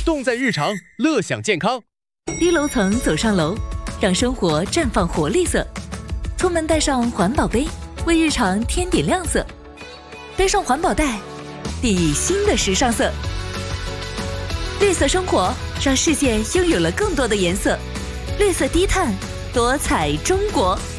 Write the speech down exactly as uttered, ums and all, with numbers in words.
动在日常，乐享健康。 低楼层走上楼，让生活绽放活力色。出门带上环保杯，为日常添点亮色。背上环保袋，定义新的时尚色。绿色生活，让世界拥有了更多的颜色。绿色低碳，多彩中国。